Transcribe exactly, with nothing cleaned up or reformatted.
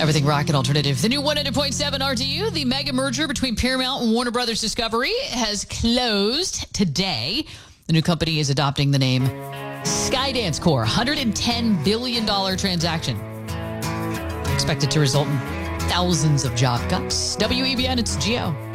Everything Rock and Alternative. The new one hundred point seven R T U, the mega merger between Paramount and Warner Brothers Discovery, has closed today. The new company is adopting the name Skydance Corp, one hundred ten billion dollars transaction. Expected to result in thousands of job cuts. W E B N, it's Geo.